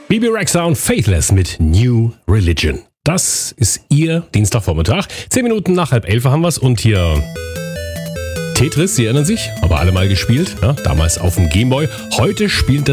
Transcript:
Bebe Rexha und Faithless mit New Religion. Das ist Ihr Dienstagvormittag. 10 Minuten nach 10:30 haben wir es und hier Tetris, Sie erinnern sich, aber alle mal gespielt, ja, damals auf dem Gameboy. Heute spielt das